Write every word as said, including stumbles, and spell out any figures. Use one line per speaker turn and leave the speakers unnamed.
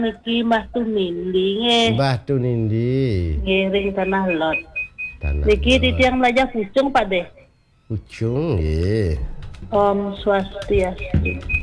niki Mbah Tunindi nggih.
Mbah Tunindi.
Ngiring Tanah Lot.
Tanah
Niki
Lot.
titiang belajar Pucung Pak De.
Pucung nggih.
Om Swastiastu.